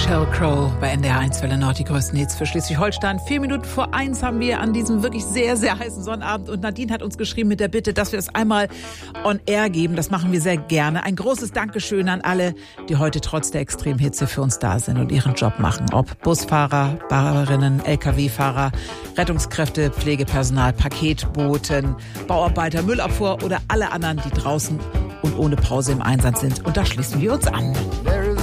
Sheryl Crow bei NDR 1 Welle Nord, die größten Hits für Schleswig-Holstein. 4 Minuten vor 1 haben wir an diesem wirklich sehr, sehr heißen Sonnabend. Und Nadine hat uns geschrieben mit der Bitte, dass wir es einmal on air geben. Das machen wir sehr gerne. Ein großes Dankeschön an alle, die heute trotz der Extremhitze für uns da sind und ihren Job machen. Ob Busfahrer, Fahrerinnen, Lkw-Fahrer, Rettungskräfte, Pflegepersonal, Paketboten, Bauarbeiter, Müllabfuhr oder alle anderen, die draußen und ohne Pause im Einsatz sind. Und da schließen wir uns an.